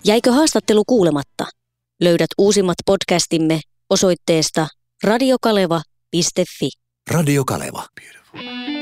Jäikö haastattelu kuulematta? Löydät uusimmat podcastimme osoitteesta radiokaleva.fi. Radio Kaleva. Beautiful.